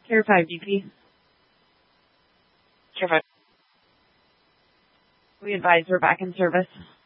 Tier 5 DP. Tier 5. We advise we're back in service.